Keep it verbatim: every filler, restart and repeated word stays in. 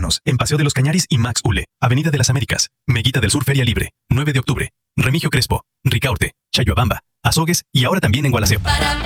Mexicanos, en Paseo de los Cañaris y Max Ule, Avenida de las Américas, Meguita del Sur Feria Libre, nueve de octubre, Remigio Crespo, Ricaurte, Chayuabamba, Azogues y ahora también en Gualaceo.